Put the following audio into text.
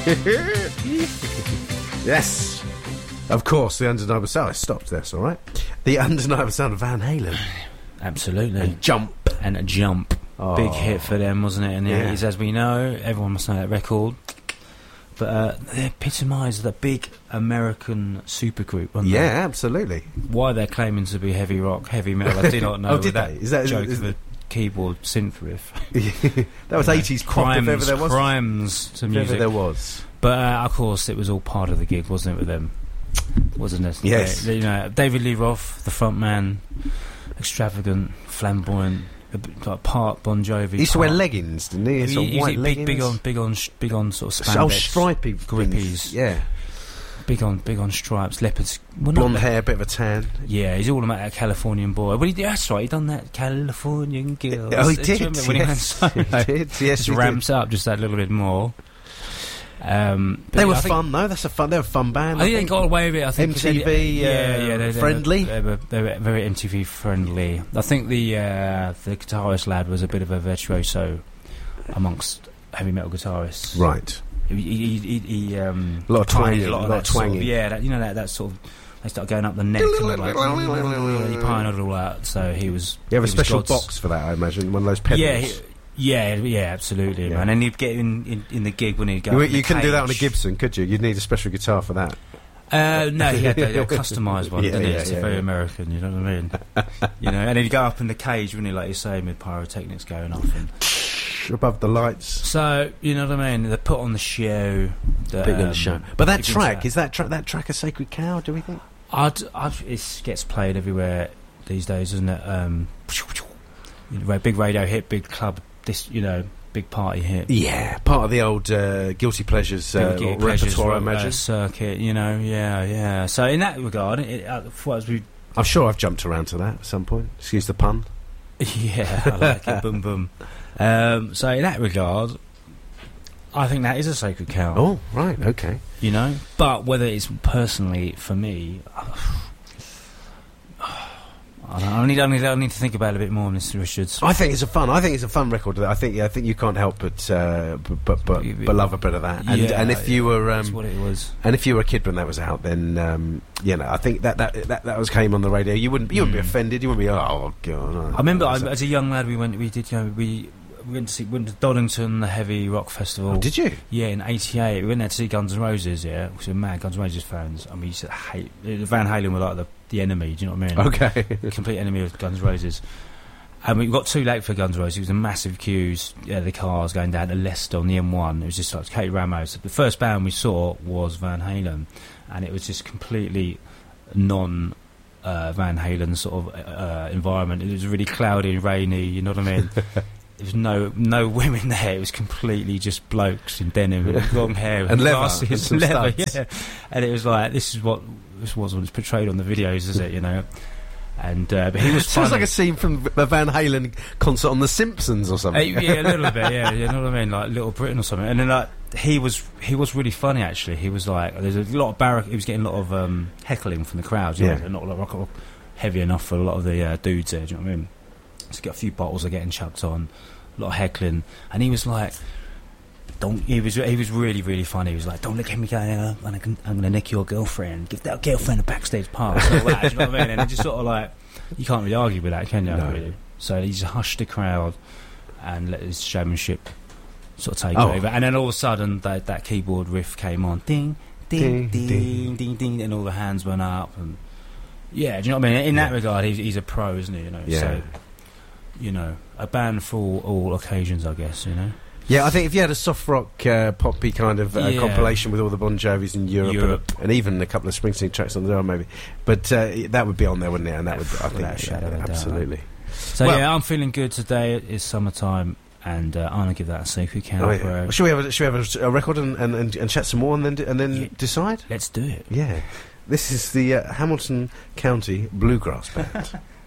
Yes. Of course, the undeniable sound. I stopped there, it's all right. The undeniable sound of Van Halen. Absolutely. And Jump. And a Jump. Oh. Big hit for them, wasn't it? In the 80s, as we know. Everyone must know that record. But they epitomised the big American supergroup, weren't they? Yeah, absolutely. Why they're claiming to be heavy rock, heavy metal, I do not know. Oh, did they? Is that joke of a keyboard synth riff? That was 80s pop, if ever there was. Crimes to music. If ever there was. But, of course, it was all part of the gig, wasn't it, with them? Wasn't it? Yes. You know, David Lee Roth, the front man, extravagant, flamboyant, like part Bon Jovi. He used to wear leggings, didn't he? Sort of white leggings. Big on sort of spandex. Oh, stripy grippies. Yeah. Big on stripes, leopards. Well, blonde hair, bit of a tan. Yeah, he's all about that Californian boy. Well, that's right. He done that Californian girl. Oh, he did. When he went solo, he did. Yes, just ramps up just that little bit more. They were fun though. They were a fun band. I think they got away with it. I think MTV friendly. They were very MTV friendly. I think the guitarist lad was a bit of a virtuoso amongst heavy metal guitarists. Right. He a lot of twanging. A lot of twanging. That sort of. They start going up the neck and like he pioneered all that. So he was. You have a special box for that, I imagine. One of those pedals. Yeah, absolutely, man. And he'd get in the gig when he'd go. You couldn't do that on a Gibson, could you? You'd need a special guitar for that. No, he had a customised one, didn't he? It's very American, you know what I mean? And then he'd go up in the cage, wouldn't he, like you're saying, with pyrotechnics going off and above the lights. So you know what I mean? They put on the show. Big on the show. But that track is that track a Sacred Cow? Do we think? It gets played everywhere these days, doesn't it? Big radio hit, big club. Big party hit. Yeah, part of the old Guilty Pleasures repertoire, I imagine. Circuit, yeah. So in that regard, I'm sure I've jumped around to that at some point. Excuse the pun. Yeah, I like it. Boom, boom. So in that regard, I think that is a Sacred Cow. Oh, right, okay. But whether it's personally for me... I need to think about it a bit more, Mr. Richards. I think it's a fun record. I think you can't help but love a bit of that. And if you were that's what it was. And if you were a kid when that was out, then I think that was came on the radio. You wouldn't be offended. You wouldn't be oh god. No, I remember as a young lad we went to Donington, the Heavy Rock Festival. Oh, did you? Yeah, in '88. We went there to see Guns N' Roses. Yeah, we were mad Guns N' Roses fans. I mean, we used to hate Van Halen were like the enemy. Do you know what I mean? Okay. Complete enemy of Guns N' Roses. And we got too late for Guns N' Roses. It was a massive queues. The cars going down to Leicester on the M1. It was just like Katie Ramos. The first band we saw was Van Halen, and it was just completely non. Van Halen sort of environment. It was really cloudy and rainy. You know what I mean? There was no women there. It was completely just blokes in denim with long hair and glasses and leather. Yeah, and it was like this was portrayed on the videos, is it? And but he was sounds like a scene from a Van Halen concert on The Simpsons or something. Yeah, a little bit. Yeah, you know what I mean, like Little Britain or something. And then like he was really funny actually. He was like there's a lot of he was getting a lot of heckling from the crowd. Not a lot heavy enough for a lot of the dudes there. Do you know what I mean? Just got a few bottles are getting chucked on, a lot of heckling, and he was like, he was really, really funny. He was like, don't look at me, I'm gonna nick your girlfriend. Give that girlfriend a backstage pass. All that, you know what I mean? And it just sort of like, you can't really argue with that, can you? No. Really? So he just hushed the crowd and let his showmanship sort of take over. And then all of a sudden, that keyboard riff came on, ding, ding, ding, ding, ding, ding, and all the hands went up. And yeah, do you know what I mean? In that regard, he's a pro, isn't he? Yeah. So, a band for all occasions, I guess, Yeah, I think if you had a soft rock, poppy kind of compilation with all the Bon Jovis in Europe. And even a couple of Springsteen tracks on there, maybe. But that would be on there, wouldn't it? And that would, I think, absolutely. So I'm feeling good today. It's summertime, and I'm gonna give that a Sacred Cow. Oh, yeah. Should we have a record and chat some more, and then decide? Let's do it. Yeah, this is the Hamilton County Bluegrass Band.